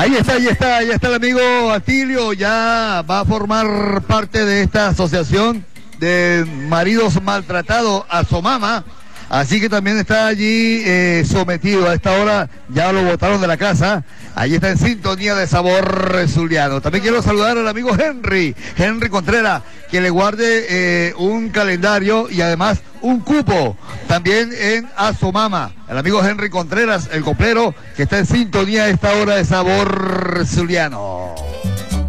Ahí está el amigo Atilio, ya va a formar parte de esta asociación de maridos maltratados a Somama, así que también está allí sometido. A esta hora ya lo botaron de la casa. Allí está en sintonía de Sabor Zuliano. También quiero saludar al amigo Henry Contreras, que le guarde un calendario y además un cupo también en Asomama. El amigo Henry Contreras, el coplero, que está en sintonía a esta hora de Sabor Zuliano.